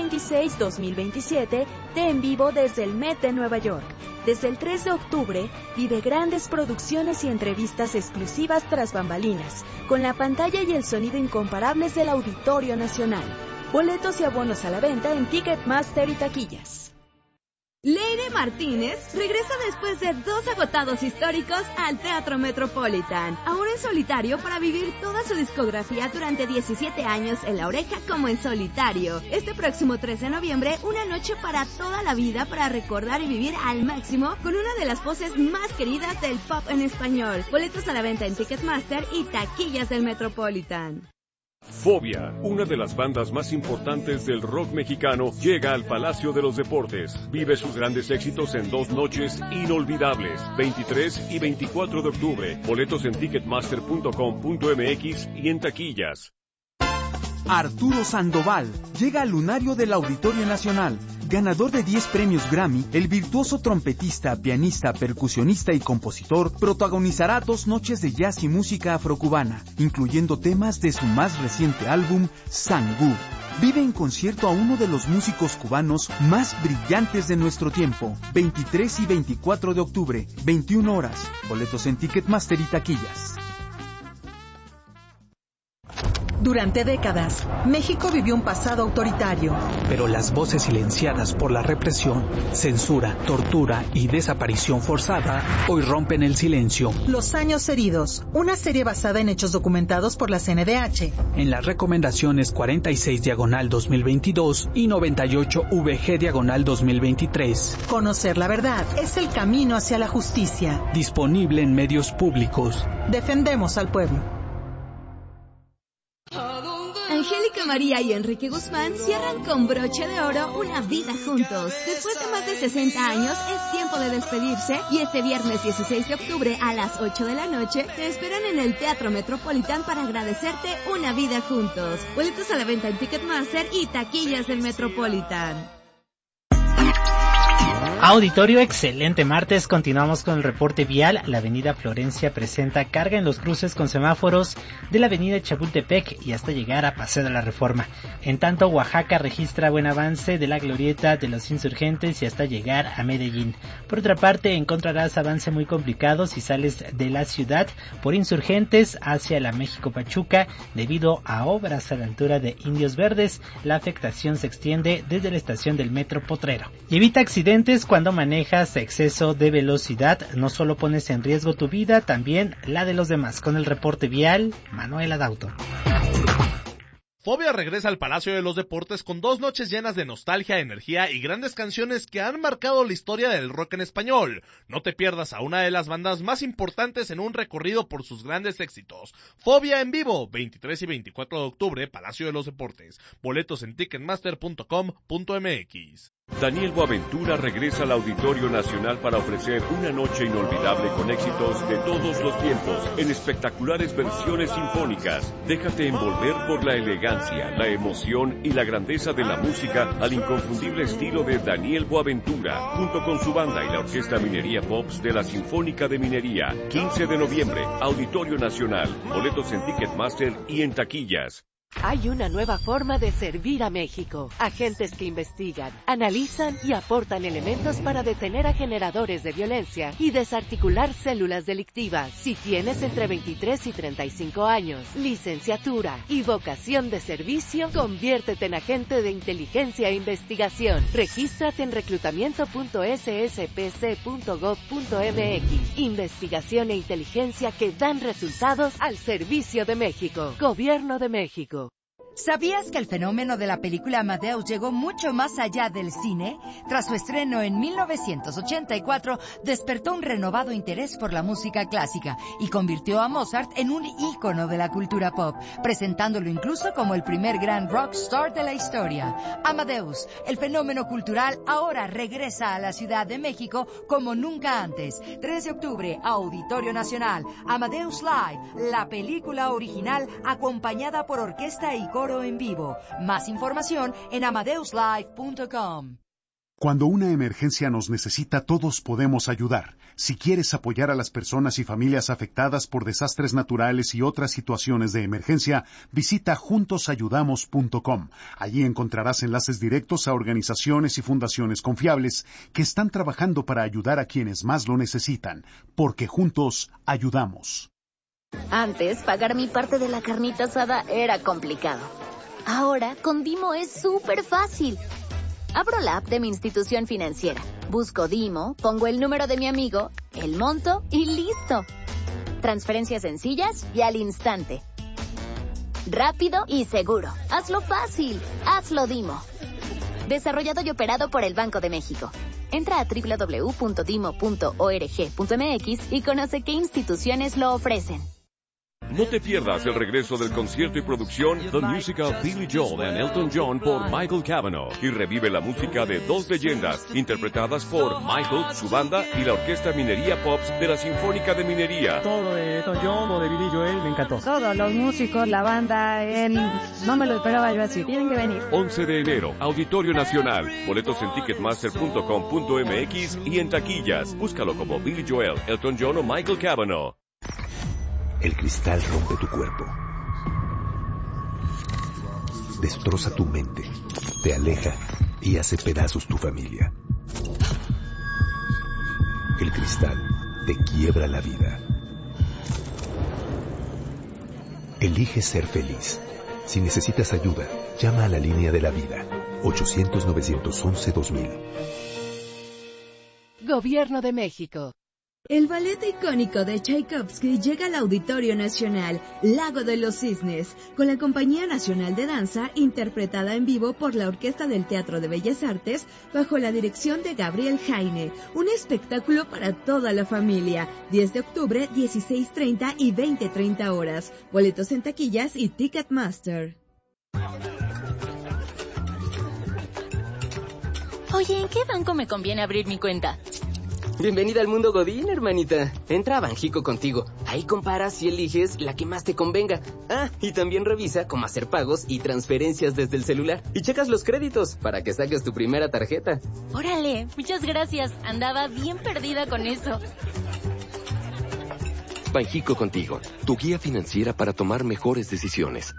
[SPEAKER 22] 2026-2027 de En Vivo desde el Met de Nueva York. Desde el 3 de octubre, vive grandes producciones y entrevistas exclusivas tras bambalinas, con la pantalla y el sonido incomparables del Auditorio Nacional. Boletos y abonos a la venta en Ticketmaster y taquillas.
[SPEAKER 14] Leire Martínez regresa después de 2 agotados históricos al Teatro Metropolitan, ahora en solitario para vivir toda su discografía durante 17 años en La Oreja como en solitario. Este próximo 3 de noviembre, una noche para toda la vida para recordar y vivir al máximo con una de las voces más queridas del pop en español. Boletos a la venta en Ticketmaster y taquillas del Metropolitan.
[SPEAKER 17] Fobia, una de las bandas más importantes del rock mexicano, llega al Palacio de los Deportes. Vive sus grandes éxitos en 2 noches inolvidables, 23 y 24 de octubre. Boletos en ticketmaster.com.mx y en taquillas.
[SPEAKER 16] Arturo Sandoval llega al lunario del Auditorio Nacional. Ganador de 10 premios Grammy, el virtuoso trompetista, pianista, percusionista y compositor protagonizará 2 noches de jazz y música afrocubana, incluyendo temas de su más reciente álbum, Sangú. Vive en concierto a uno de los músicos cubanos más brillantes de nuestro tiempo. 23 y 24 de octubre, 21 horas. Boletos en Ticketmaster y taquillas.
[SPEAKER 23] Durante décadas, México vivió un pasado autoritario.
[SPEAKER 24] Pero las voces silenciadas por la represión, censura, tortura y desaparición forzada hoy rompen el silencio.
[SPEAKER 23] Los años heridos, una serie basada en hechos documentados por la CNDH.
[SPEAKER 24] En las recomendaciones 46/2022 y 98/VG/2023.
[SPEAKER 23] Conocer la verdad es el camino hacia la justicia.
[SPEAKER 24] Disponible en medios públicos.
[SPEAKER 23] Defendemos al pueblo.
[SPEAKER 14] Angélica María y Enrique Guzmán cierran con broche de oro una vida juntos. Después de más de 60 años, es tiempo de despedirse y este viernes 16 de octubre a las 8 de la noche te esperan en el Teatro Metropolitan para agradecerte una vida juntos. Boletos a la venta en Ticketmaster y taquillas del Metropolitan.
[SPEAKER 2] Auditorio, excelente martes. Continuamos con el reporte vial. La avenida Florencia presenta carga en los cruces con semáforos de la avenida Chapultepec y hasta llegar a Paseo de la Reforma. En tanto, Oaxaca registra buen avance de la glorieta de los Insurgentes y hasta llegar a Medellín. Por otra parte, encontrarás avance muy complicado si sales de la ciudad por Insurgentes hacia la México Pachuca debido a obras a la altura de Indios Verdes. La afectación se extiende desde la estación del Metro Potrero. Y evita accidentes cuando manejas a exceso de velocidad. No solo pones en riesgo tu vida, también la de los demás. Con el reporte vial, Manuel Adauto.
[SPEAKER 1] Fobia regresa al Palacio de los Deportes con 2 noches llenas de nostalgia, energía y grandes canciones que han marcado la historia del rock en español. No te pierdas a una de las bandas más importantes en un recorrido por sus grandes éxitos. Fobia en vivo, 23 y 24 de octubre, Palacio de los Deportes. Boletos en ticketmaster.com.mx.
[SPEAKER 17] Daniel Boaventura regresa al Auditorio Nacional para ofrecer una noche inolvidable con éxitos de todos los tiempos, en espectaculares versiones sinfónicas. Déjate envolver por la elegancia, la emoción y la grandeza de la música al inconfundible estilo de Daniel Boaventura, junto con su banda y la Orquesta Minería Pops de la Sinfónica de Minería. 15 de noviembre, Auditorio Nacional. Boletos en Ticketmaster y en taquillas.
[SPEAKER 3] Hay una nueva forma de servir a México. Agentes que investigan, analizan y aportan elementos para detener a generadores de violencia y desarticular células delictivas. Si tienes entre 23 y 35 años, licenciatura y vocación de servicio, conviértete en agente de inteligencia e investigación. Regístrate en reclutamiento.sspc.gov.mx. Investigación e inteligencia que dan resultados al servicio de México. Gobierno de México.
[SPEAKER 5] ¿Sabías que el fenómeno de la película Amadeus llegó mucho más allá del cine? Tras su estreno en 1984, despertó un renovado interés por la música clásica y convirtió a Mozart en un ícono de la cultura pop, presentándolo incluso como el primer gran rockstar de la historia. Amadeus, el fenómeno cultural, ahora regresa a la Ciudad de México como nunca antes. 3 de octubre, Auditorio Nacional, Amadeus Live, la película original acompañada por orquesta y coro en vivo. Más información en amadeuslive.com.
[SPEAKER 6] Cuando una emergencia nos necesita, todos podemos ayudar. Si quieres apoyar a las personas y familias afectadas por desastres naturales y otras situaciones de emergencia, visita juntosayudamos.com. Allí encontrarás enlaces directos a organizaciones y fundaciones confiables que están trabajando para ayudar a quienes más lo necesitan, porque juntos ayudamos.
[SPEAKER 19] Antes, pagar mi parte de la carnita asada era complicado. Ahora, con Dimo es súper fácil. Abro la app de mi institución financiera, busco Dimo, pongo el número de mi amigo, el monto y ¡listo! Transferencias sencillas y al instante. Rápido y seguro. Hazlo fácil. Hazlo Dimo. Desarrollado y operado por el Banco de México. Entra a www.dimo.org.mx y conoce qué instituciones lo ofrecen.
[SPEAKER 17] No te pierdas el regreso del concierto y producción The Musical Billy Joel and Elton John por Michael Cavanaugh y revive la música de 2 leyendas interpretadas por Michael, su banda y la Orquesta Minería Pops de la Sinfónica de Minería.
[SPEAKER 25] Todo de Elton John o de Billy Joel me encantó.
[SPEAKER 26] Todos los músicos, la banda, no me lo esperaba yo así. Tienen que venir.
[SPEAKER 17] 11 de enero, Auditorio Nacional. Boletos en ticketmaster.com.mx y en taquillas. Búscalo como Billy Joel, Elton John o Michael Cavanaugh.
[SPEAKER 27] El cristal rompe tu cuerpo, destroza tu mente, te aleja y hace pedazos tu familia. El cristal te quiebra la vida. Elige ser feliz. Si necesitas ayuda, llama a la línea de la vida, 800-911-2000.
[SPEAKER 3] Gobierno de México.
[SPEAKER 14] El ballet icónico de Tchaikovsky llega al Auditorio Nacional, Lago de los Cisnes, con la Compañía Nacional de Danza, interpretada en vivo por la Orquesta del Teatro de Bellas Artes, bajo la dirección de Gabriel Jaine. Un espectáculo para toda la familia. 10 de octubre, 16:30 y 20:30 horas. Boletos en taquillas y Ticketmaster.
[SPEAKER 19] Oye, ¿en qué banco me conviene abrir mi cuenta?
[SPEAKER 20] Bienvenida al mundo Godín, hermanita. Entra a Banjico contigo. Ahí comparas y eliges la que más te convenga. Ah, y también revisa cómo hacer pagos y transferencias desde el celular. Y checas los créditos para que saques tu primera tarjeta.
[SPEAKER 4] Órale, muchas gracias. Andaba bien perdida con eso.
[SPEAKER 18] Banjico contigo, tu guía financiera para tomar mejores decisiones.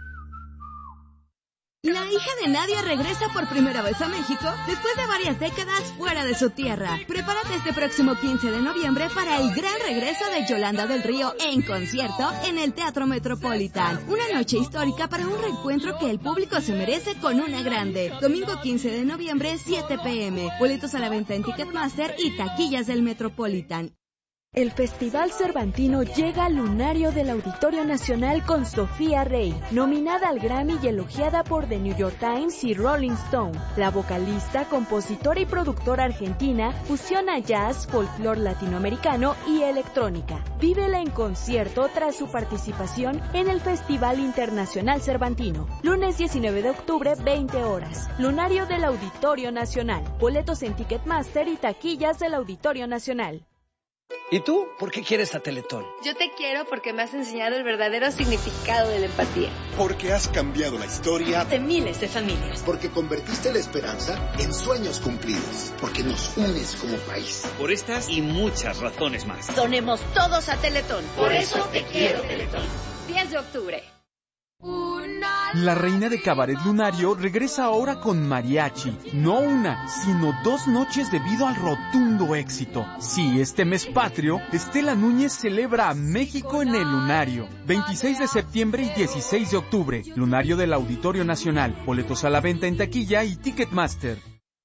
[SPEAKER 14] La hija de Nadia regresa por primera vez a México después de varias décadas fuera de su tierra. Prepárate este próximo 15 de noviembre para el gran regreso de Yolanda del Río en concierto en el Teatro Metropolitan. Una noche histórica para un reencuentro que el público se merece con una grande. Domingo 15 de noviembre, 7 p.m. Boletos a la venta en Ticketmaster y taquillas del Metropolitan.
[SPEAKER 22] El Festival Cervantino llega al lunario del Auditorio Nacional con Sofía Rey, nominada al Grammy y elogiada por The New York Times y Rolling Stone. La vocalista, compositora y productora argentina fusiona jazz, folclore latinoamericano y electrónica. Vívela en concierto tras su participación en el Festival Internacional Cervantino. Lunes 19 de octubre, 20 horas. Lunario del Auditorio Nacional. Boletos en Ticketmaster y taquillas del Auditorio Nacional.
[SPEAKER 7] ¿Y tú? ¿Por qué quieres a Teletón?
[SPEAKER 8] Yo te quiero porque me has enseñado el verdadero significado de la empatía.
[SPEAKER 9] Porque has cambiado la historia
[SPEAKER 8] de miles de familias.
[SPEAKER 9] Porque convertiste la esperanza en sueños cumplidos. Porque nos unes como país.
[SPEAKER 10] Por estas y muchas razones más.
[SPEAKER 8] Donemos todos a Teletón.
[SPEAKER 9] Por eso te quiero, Teletón.
[SPEAKER 8] 10 de octubre.
[SPEAKER 16] La reina de Cabaret Lunario regresa ahora con mariachi, no una, sino 2 noches debido al rotundo éxito. Sí, este mes patrio, Estela Núñez celebra a México en el Lunario. 26 de septiembre y 16 de octubre, Lunario del Auditorio Nacional. Boletos a la venta en taquilla y Ticketmaster.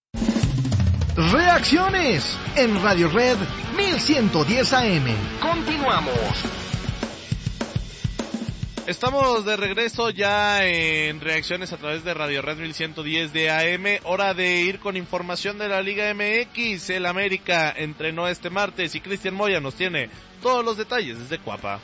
[SPEAKER 11] Reacciones en Radio Red 1110 AM. Continuamos.
[SPEAKER 1] Estamos de regreso ya en reacciones a través de Radio Red 1110 de AM. Hora de ir con información de la Liga MX. El América entrenó este martes y Cristian Moya nos tiene todos los detalles desde Cuapa.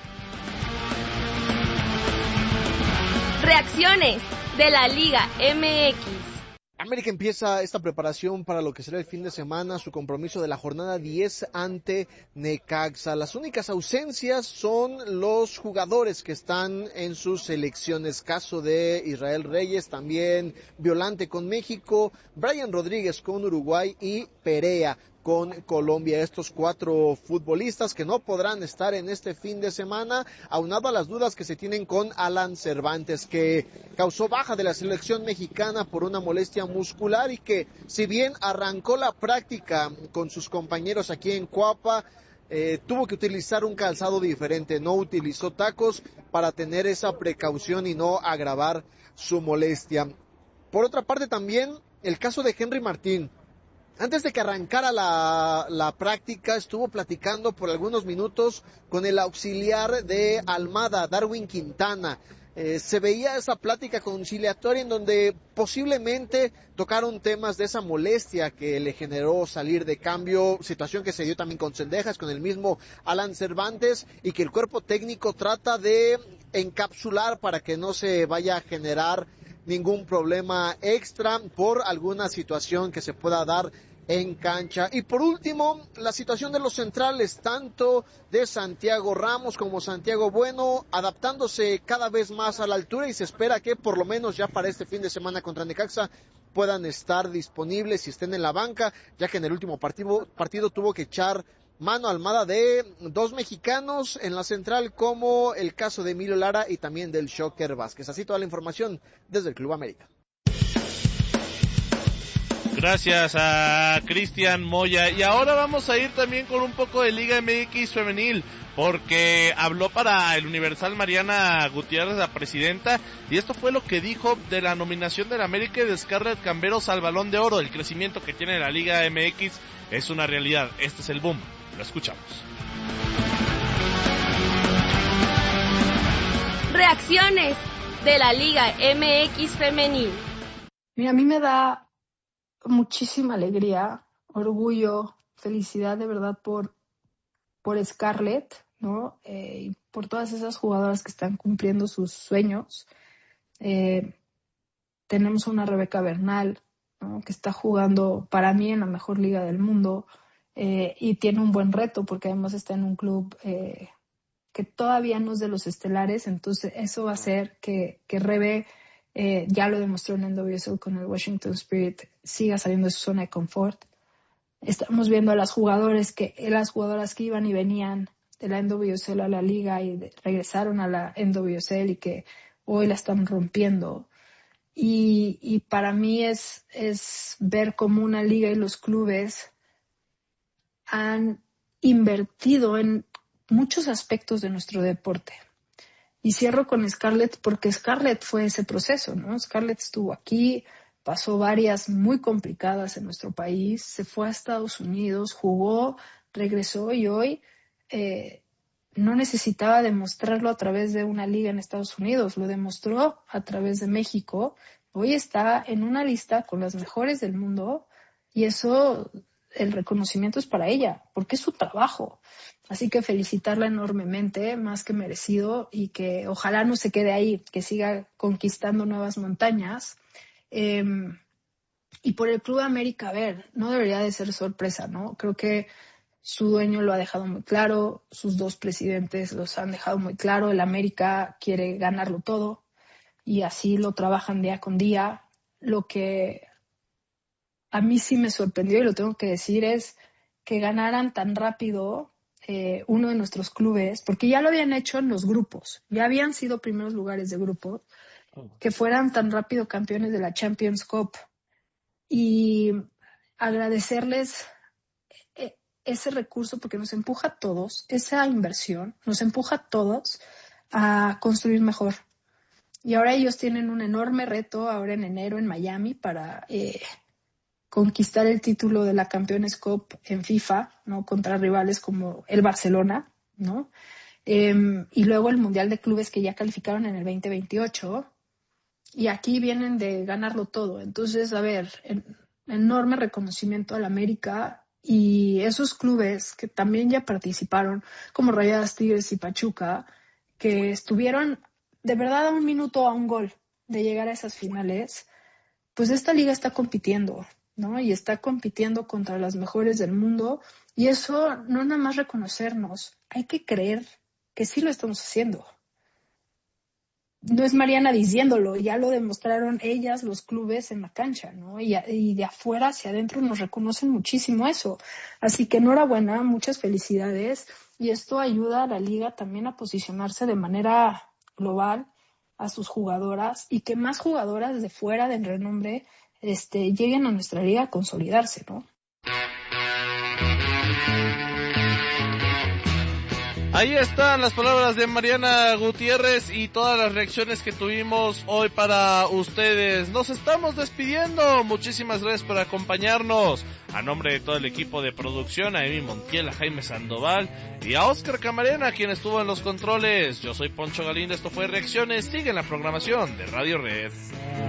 [SPEAKER 22] Reacciones de la Liga MX.
[SPEAKER 12] América empieza esta preparación para lo que será el fin de semana, su compromiso de la jornada 10 ante Necaxa. Las únicas ausencias son los jugadores que están en sus selecciones. Caso de Israel Reyes, también Violante con México, Brian Rodríguez con Uruguay y Perea con Colombia. Estos 4 futbolistas que no podrán estar en este fin de semana, aunado a las dudas que se tienen con Alan Cervantes, que causó baja de la selección mexicana por una molestia muscular y que, si bien arrancó la práctica con sus compañeros aquí en Cuapa, tuvo que utilizar un calzado diferente, no utilizó tacos para tener esa precaución y no agravar su molestia. Por otra parte, también el caso de Henry Martín. Antes de que arrancara la práctica, estuvo platicando por algunos minutos con el auxiliar de Almada, Darwin Quintana. Se veía esa plática conciliatoria en donde posiblemente tocaron temas de esa molestia que le generó salir de cambio, situación que se dio también con Cendejas, con el mismo Alan Cervantes, y que el cuerpo técnico trata de encapsular para que no se vaya a generar ningún problema extra por alguna situación que se pueda dar en cancha. Y por último, la situación de los centrales, tanto de Santiago Ramos como Santiago Bueno, adaptándose cada vez más a la altura, y se espera que por lo menos ya para este fin de semana contra Necaxa puedan estar disponibles y estén en la banca, ya que en el último partido tuvo que echar mano Almada de 2 mexicanos en la central, como el caso de Emilio Lara y también del Shocker Vázquez. Así toda la información desde el Club América.
[SPEAKER 1] Gracias a Cristian Moya. Y ahora vamos a ir también con un poco de Liga MX femenil, porque habló para el Universal Mariana Gutiérrez, la presidenta, y esto fue lo que dijo de la nominación del América y de Scarlett Camberos al Balón de Oro. El crecimiento que tiene la Liga MX es una realidad. Este es el boom. Lo escuchamos.
[SPEAKER 22] Reacciones de la Liga MX femenil.
[SPEAKER 28] Mira, a mí me da muchísima alegría, orgullo, felicidad de verdad por Scarlett, ¿no? Y por todas esas jugadoras que están cumpliendo sus sueños. Tenemos una Rebeca Bernal, ¿no? Que está jugando para mí en la mejor liga del mundo. y tiene un buen reto porque además está en un club que todavía no es de los estelares, entonces eso va a hacer que Rebe, ya lo demostró en NWSL con el Washington Spirit, siga saliendo de su zona de confort. Estamos viendo a las jugadoras que iban y venían de la NWSL a la liga y regresaron a la NWSL y que hoy la están rompiendo. Y para mí es ver cómo una liga y los clubes han invertido en muchos aspectos de nuestro deporte. Y cierro con Scarlett porque Scarlett fue ese proceso, ¿no? Scarlett estuvo aquí, pasó varias muy complicadas en nuestro país, se fue a Estados Unidos, jugó, regresó y hoy no necesitaba demostrarlo a través de una liga en Estados Unidos, lo demostró a través de México. Hoy está en una lista con las mejores del mundo y eso, el reconocimiento es para ella, porque es su trabajo. Así que felicitarla enormemente, más que merecido, y que ojalá no se quede ahí, que siga conquistando nuevas montañas. Y por el Club América, a ver, no debería de ser sorpresa, ¿no? Creo que su dueño lo ha dejado muy claro, sus dos presidentes los han dejado muy claro, el América quiere ganarlo todo y así lo trabajan día con día. Lo que a mí sí me sorprendió, y lo tengo que decir, es que ganaran tan rápido uno de nuestros clubes, porque ya lo habían hecho en los grupos, ya habían sido primeros lugares de grupo, que fueran tan rápido campeones de la Champions Cup. Y agradecerles ese recurso porque nos empuja a todos, esa inversión nos empuja a todos a construir mejor. Y ahora ellos tienen un enorme reto ahora en enero en Miami para conquistar el título de la Campeones Cup en FIFA, ¿no? Contra rivales como el Barcelona, ¿no? Y luego el Mundial de Clubes que ya calificaron en el 2028 y aquí vienen de ganarlo todo. Entonces, a ver, enorme reconocimiento al América y esos clubes que también ya participaron, como Rayadas, Tigres y Pachuca, que estuvieron de verdad a un minuto, a un gol de llegar a esas finales. Pues esta liga está compitiendo, ¿no? Y está compitiendo contra las mejores del mundo, y eso no nada más reconocernos, hay que creer que sí lo estamos haciendo. No es Mariana diciéndolo, ya lo demostraron ellas, los clubes en la cancha, ¿no? Y de afuera hacia adentro nos reconocen muchísimo eso. Así que enhorabuena, muchas felicidades, y esto ayuda a la liga también a posicionarse de manera global a sus jugadoras y que más jugadoras de fuera del renombre lleguen a nuestra liga a consolidarse, ¿no?
[SPEAKER 1] Ahí están las palabras de Mariana Gutiérrez y todas las reacciones que tuvimos hoy para ustedes. Nos estamos despidiendo. Muchísimas gracias por acompañarnos. A nombre de todo el equipo de producción, a Emi Montiel, a Jaime Sandoval y a Oscar Camarena, quien estuvo en los controles. Yo soy Poncho Galindo, esto fue Reacciones. Sigue en la programación de Radio Red.